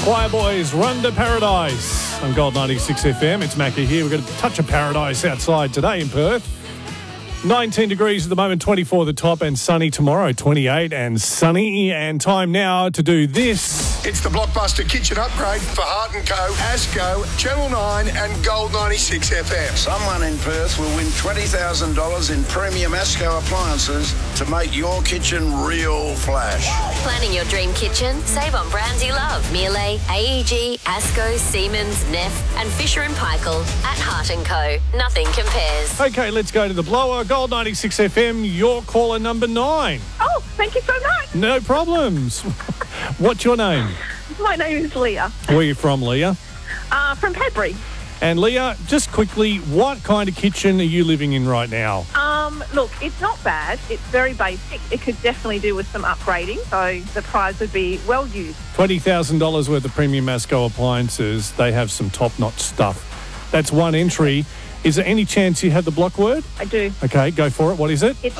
Choir Boys, Run to Paradise on Gold 96 FM. It's Macca here. We've got a touch of paradise outside today in Perth. 19 degrees at the moment, 24 the top, and sunny tomorrow, 28 and sunny. And time now to do this. It's the Blockbuster Kitchen Upgrade for Hart & Co, Asco, Channel 9 and Gold 96 FM. Someone in Perth will win $20,000 in premium Asco appliances to make your kitchen real flash. Planning your dream kitchen? Save on brands you love. Miele, AEG, Asco, Siemens, Neff and Fisher & Paykel at Hart & Co. Nothing compares. Okay, let's go to the blower. Gold 96 FM, your caller number 9. Oh, thank you so much. No problems. What's your name? My name is Leah. Where are you from, Leah? From Padbury. And Leah, just quickly, what kind of kitchen are you living in right now? Look, it's not bad. It's very basic. It could definitely do with some upgrading, so the prize would be well used. $20,000 worth of premium Masco appliances. They have some top-notch stuff. That's one entry. Is there any chance you have the block word? I do. Okay, go for it. What is it? It's...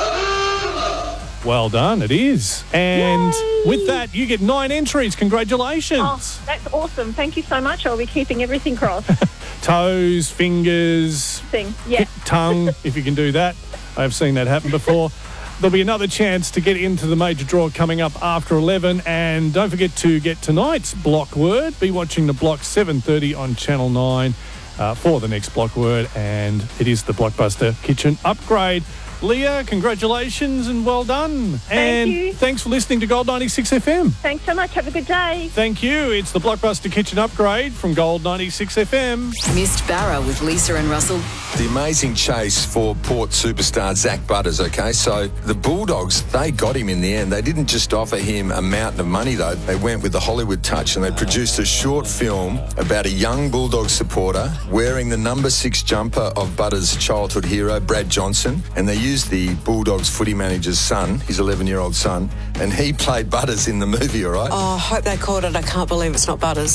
Well done, it is. And Yay! with that, you get 9 entries. Congratulations. Oh, that's awesome. Thank you so much. I'll be keeping everything crossed. Toes, fingers, Yeah. tongue, if you can do that. I've seen that happen before. There'll be another chance to get into the major draw coming up after 11. And don't forget to get tonight's block word. Be watching the block 7:30 on Channel 9 for the next block word. And it is the Blockbuster Kitchen Upgrade. Leah, congratulations and well done. Thank you. Thanks for listening to Gold 96 FM. Thanks so much. Have a good day. Thank you. It's the Blockbuster Kitchen Upgrade from Gold 96 FM. Missed Barra with Lisa and Russell. The amazing chase for Port superstar Zach Butters, okay? So the Bulldogs, they got him in the end. They didn't just offer him a mountain of money, though. They went with the Hollywood touch and they produced a short film about a young Bulldog supporter wearing the number 6 jumper of Butters' childhood hero, Brad Johnson, and they used the Bulldogs footy manager's son, his 11-year-old son, and he played Butters in the movie, all right? Oh, I hope they called it I Can't Believe It's Not Butters.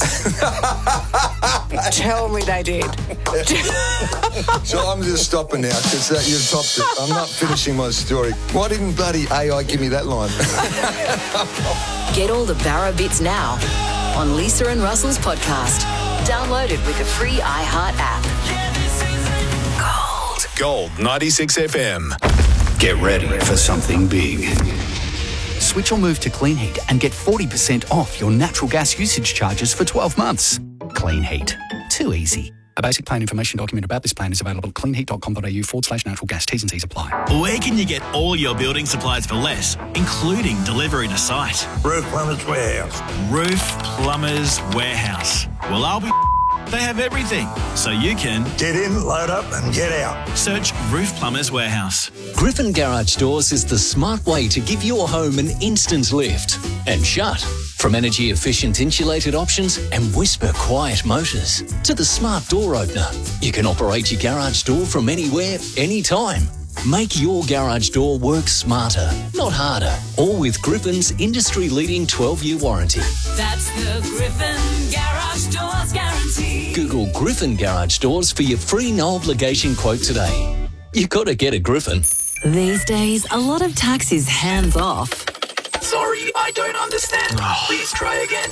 Tell me they did. So I'm just stopping now because you've topped it. I'm not finishing my story. Why didn't bloody AI give me that line? Get all the Barra bits now on Lisa and Russell's podcast. Download it with the free iHeart app. Gold 96 FM. Get ready for something big. Switch or move to Clean Heat and get 40% off your natural gas usage charges for 12 months. Clean Heat. Too easy. A basic plan information document about this plan is available at cleanheat.com.au/natural gas. T's and C's apply. Where can you get all your building supplies for less, including delivery to site? Roof Plumbers Warehouse. Roof Plumbers Warehouse. Well, I'll be... They have everything, so you can... Get in, load up and get out. Search Roof Plumbers Warehouse. Griffin Garage Doors is the smart way to give your home an instant lift and shut. From energy-efficient insulated options and whisper-quiet motors to the smart door opener, you can operate your garage door from anywhere, anytime. Make your garage door work smarter, not harder. All with Griffin's industry-leading 12-year warranty. That's the Griffin Garage Doors guarantee. Google Griffin Garage Doors for your free no-obligation quote today. You got to get a Griffin. These days, a lot of tax is hands-off. Sorry, I don't understand. Please try again.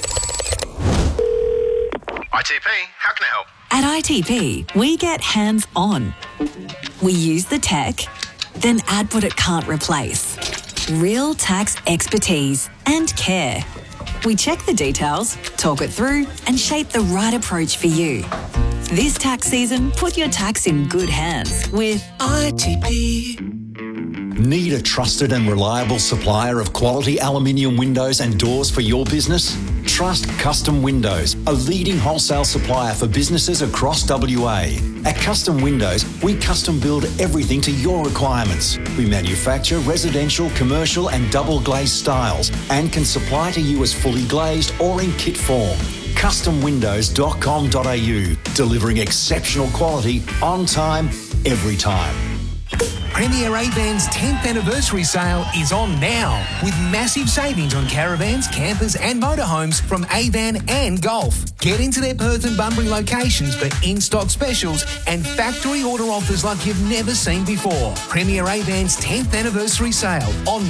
ITP, how can I help? At ITP, we get hands-on. We use the tech, then add what it can't replace. Real tax expertise and care. We check the details, talk it through, and shape the right approach for you. This tax season, put your tax in good hands with ITP. Need a trusted and reliable supplier of quality aluminium windows and doors for your business? Trust Custom Windows, a leading wholesale supplier for businesses across WA. At Custom Windows, we custom build everything to your requirements. We manufacture residential, commercial and double glazed styles and can supply to you as fully glazed or in kit form. CustomWindows.com.au, delivering exceptional quality on time, every time. Premier Avan's 10th anniversary sale is on now with massive savings on caravans, campers and motorhomes from Avan and Golf. Get into their Perth and Bunbury locations for in-stock specials and factory order offers like you've never seen before. Premier Avan's 10th anniversary sale on